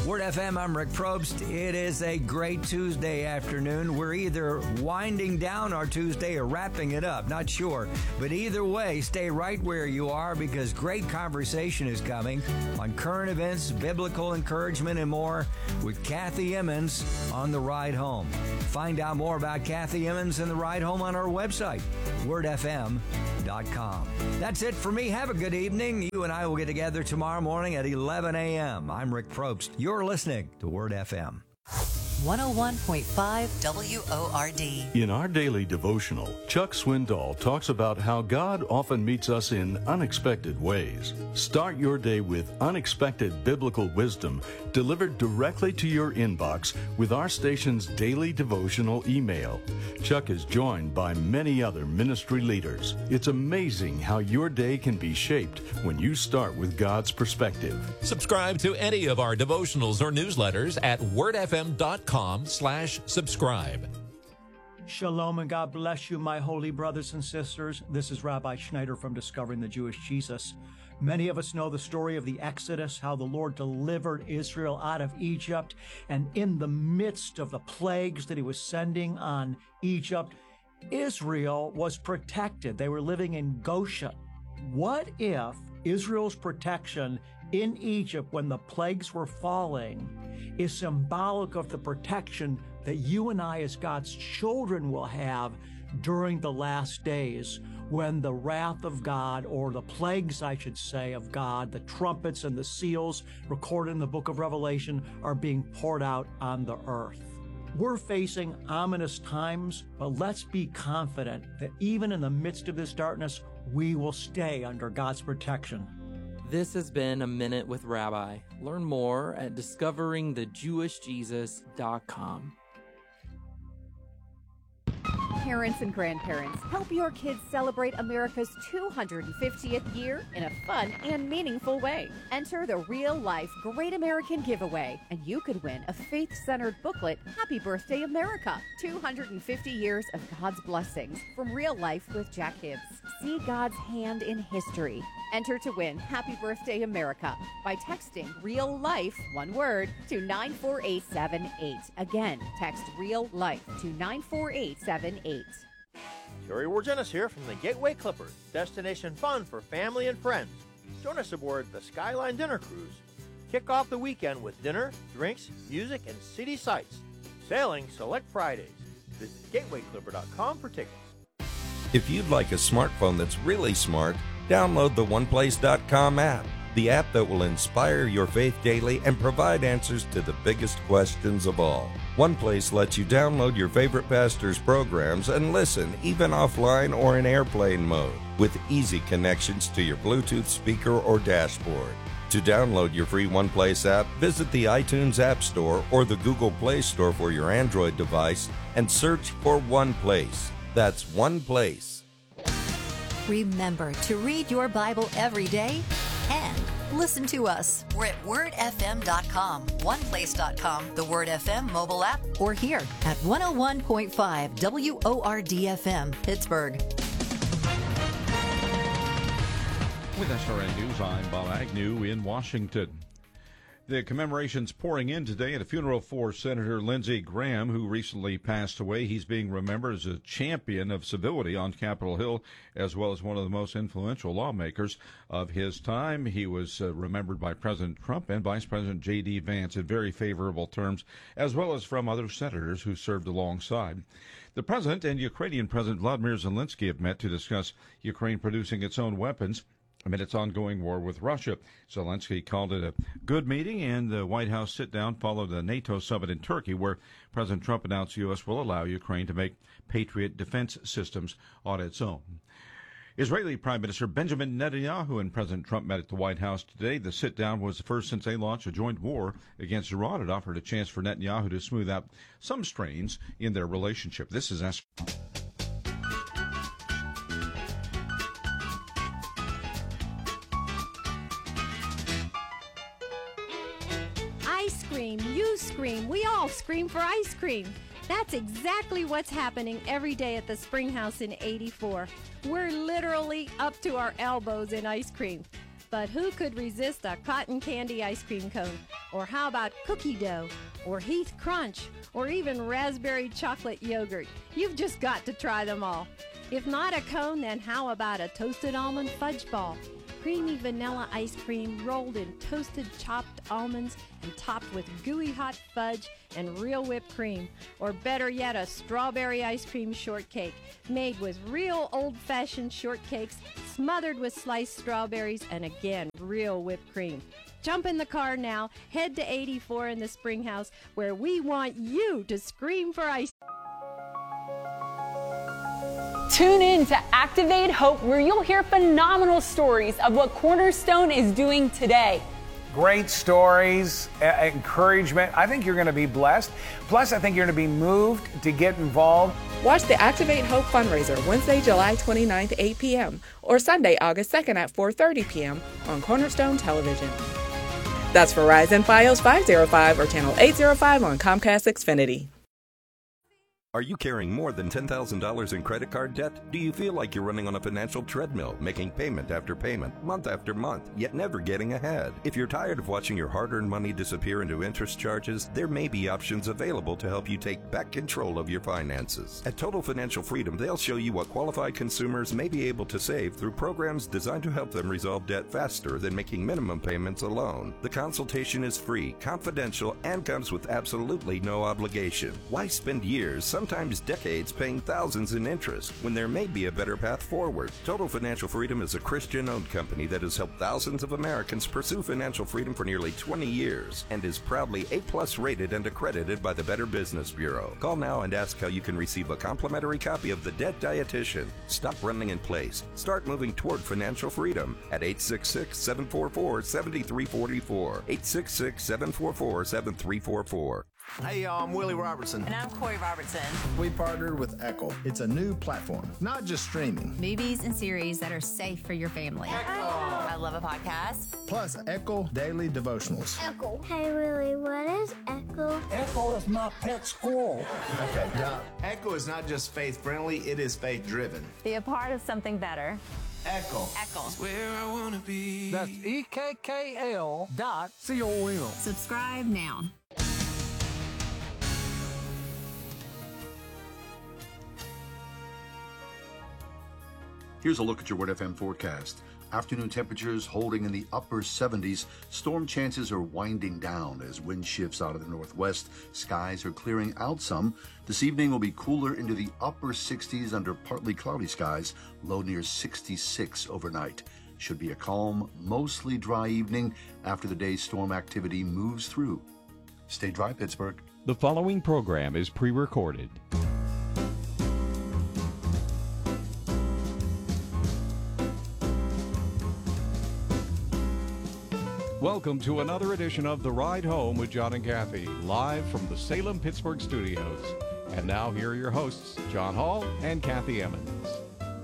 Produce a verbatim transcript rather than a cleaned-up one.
Word F M, I'm Rick Probst. It is a great Tuesday afternoon. We're either winding down our Tuesday or wrapping it up, not sure. But either way, stay right where you are because great conversation is coming on current events, biblical encouragement, and more with Kathy Emmons on The Ride Home. Find out more about Kathy Emmons and The Ride Home on our website, word f m dot com. That's it for me. Have a good evening. You and I will get together tomorrow morning at eleven a.m. I'm Rick Probst. You're listening to Word F M. one oh one point five W O R D. In our daily devotional, Chuck Swindoll talks about how God often meets us in unexpected ways. Start your day with unexpected biblical wisdom delivered directly to your inbox with our station's daily devotional email. Chuck is joined by many other ministry leaders. It's amazing how your day can be shaped when you start with God's perspective. Subscribe to any of our devotionals or newsletters at word f m dot com slash subscribe. Shalom and God bless you, my holy brothers and sisters. This is Rabbi Schneider from Discovering the Jewish Jesus. Many of us know the story of the Exodus, how the Lord delivered Israel out of Egypt, and in the midst of the plagues that he was sending on Egypt, Israel was protected. They were living in Goshen. What if Israel's protection in Egypt when the plagues were falling is symbolic of the protection that you and I as God's children will have during the last days when the wrath of God, or the plagues, I should say, of God, the trumpets and the seals recorded in the book of Revelation are being poured out on the earth. We're facing ominous times, but let's be confident that even in the midst of this darkness, we will stay under God's protection. This has been A Minute with Rabbi. Learn more at discovering the jewish jesus dot com. Parents and grandparents, help your kids celebrate America's two hundred fiftieth year in a fun and meaningful way. Enter the Real Life Great American Giveaway, and you could win a faith-centered booklet, Happy Birthday America, two hundred fifty years of God's blessings from Real Life with Jack Hibbs. See God's hand in history. Enter to win Happy Birthday America by texting Real Life, one word, to nine four eight seven eight. Again, text Real Life to nine four eight seven eight. Terry Wargenis here from the Gateway Clippers, destination fun for family and friends. Join us aboard the Skyline Dinner Cruise. Kick off the weekend with dinner, drinks, music, and city sights. Sailing select Fridays. Visit gateway clipper dot com for tickets. If you'd like a smartphone that's really smart, download the one place dot com app, the app that will inspire your faith daily and provide answers to the biggest questions of all. OnePlace lets you download your favorite pastor's programs and listen even offline or in airplane mode with easy connections to your Bluetooth speaker or dashboard. To download your free OnePlace app, visit the iTunes App Store or the Google Play Store for your Android device and search for OnePlace. That's OnePlace. Remember to read your Bible every day and listen to us. We're at word f m dot com, one place dot com, the Word F M mobile app, or here at one oh one point five W O R D F M, Pittsburgh. With S R N News, I'm Bob Agnew in Washington. The commemorations pouring in today at a funeral for Senator Lindsey Graham, who recently passed away. He's being remembered as a champion of civility on Capitol Hill, as well as one of the most influential lawmakers of his time. He was uh, remembered by President Trump and Vice President J D. Vance in very favorable terms, as well as from other senators who served alongside. The president and Ukrainian President Vladimir Zelensky have met to discuss Ukraine producing its own weapons amid its ongoing war with Russia. Zelensky called it a good meeting, and the White House sit-down followed the NATO summit in Turkey, where President Trump announced the U S will allow Ukraine to make Patriot defense systems on its own. Israeli Prime Minister Benjamin Netanyahu and President Trump met at the White House today. The sit-down was the first since they launched a joint war against Iran. It offered a chance for Netanyahu to smooth out some strains in their relationship. This is S. Ice cream, you scream, we all scream for ice cream. That's exactly what's happening every day at the Spring House in eighty-four. We're literally up to our elbows in ice cream. But who could resist a cotton candy ice cream cone? Or how about cookie dough? Or Heath Crunch? Or even raspberry chocolate yogurt? You've just got to try them all. If not a cone, then how about a toasted almond fudge ball? Creamy vanilla ice cream rolled in toasted chopped almonds and topped with gooey hot fudge and real whipped cream. Or better yet, a strawberry ice cream shortcake made with real old-fashioned shortcakes smothered with sliced strawberries and again, real whipped cream. Jump in the car now, head to eighty-four in the Springhouse where we want you to scream for ice. Tune in to Activate Hope, where you'll hear phenomenal stories of what Cornerstone is doing today. Great stories, uh, encouragement. I think you're going to be blessed. Plus, I think you're going to be moved to get involved. Watch the Activate Hope fundraiser Wednesday, July twenty-ninth, eight p.m. or Sunday, August second at four thirty p.m. on Cornerstone Television. That's Verizon Fios five oh five or channel eight oh five on Comcast Xfinity. Are you carrying more than ten thousand dollars in credit card debt? Do you feel like you're running on a financial treadmill, making payment after payment, month after month, yet never getting ahead? If you're tired of watching your hard-earned money disappear into interest charges, there may be options available to help you take back control of your finances. At Total Financial Freedom, they'll show you what qualified consumers may be able to save through programs designed to help them resolve debt faster than making minimum payments alone. The consultation is free, confidential, and comes with absolutely no obligation. Why spend years, sometimes decades, paying thousands in interest when there may be a better path forward? Total Financial Freedom is a Christian-owned company that has helped thousands of Americans pursue financial freedom for nearly twenty years and is proudly A plus rated and accredited by the Better Business Bureau. Call now and ask how you can receive a complimentary copy of The Debt Dietitian. Stop running in place. Start moving toward financial freedom at eight six six, seven four four, seven three four four. eight six six, seven four four, seven three four four. Hey, y'all, I'm Willie Robertson. And I'm Corey Robertson. We partnered with Echo. It's a new platform, not just streaming. Movies and series that are safe for your family. Echo. I love a podcast. Plus, Echo Daily Devotionals. Echo. Hey, Willie, what is Echo? Echo is my pet squirrel. Okay, now, Echo is not just faith-friendly, it is faith-driven. Be a part of something better. Echo. Echo. That's where I want to be. That's E K K L dot C O M. Subscribe now. Here's a look at your Word F M forecast. Afternoon temperatures holding in the upper seventies. Storm chances are winding down as wind shifts out of the northwest. Skies are clearing out some. This evening will be cooler into the upper sixties under partly cloudy skies. Low near sixty-six overnight. Should be a calm, mostly dry evening after the day's storm activity moves through. Stay dry, Pittsburgh. The following program is pre-recorded. Welcome to another edition of The Ride Home with John and Kathy, live from the Salem Pittsburgh studios. And now here are your hosts, John Hall and Kathy Emmons.